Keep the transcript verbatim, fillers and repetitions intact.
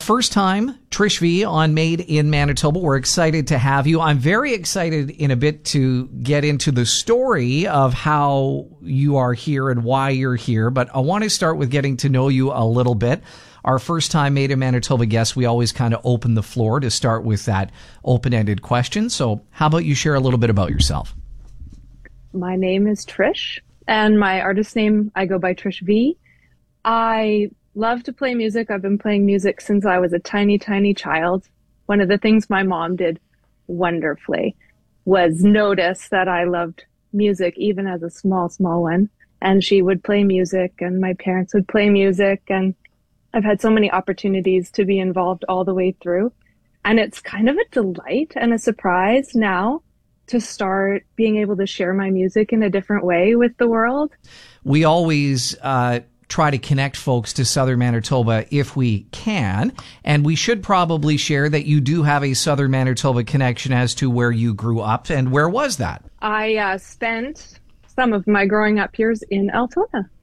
first time, Trish V on Made in Manitoba. We're excited to have you. I'm very excited in a bit to get into the story of how you are here and why you're here, but I want to start with getting to know you a little bit. Our first time Made in Manitoba guests, we always kind of open the floor to start with that open-ended question. So how about you share a little bit about yourself? My name is Trish, and my artist name, I go by Trish V. I love to play music. I've been playing music since I was a tiny, tiny child. One of the things my mom did wonderfully was notice that I loved music, even as a small, small one. And she would play music, and my parents would play music, and I've had so many opportunities to be involved all the way through. And it's kind of a delight and a surprise now to start being able to share my music in a different way with the world. We always uh, try to connect folks to Southern Manitoba if we can. And we should probably share that you do have a Southern Manitoba connection as to where you grew up. And where was that? I uh, spent some of my growing up years in Altona.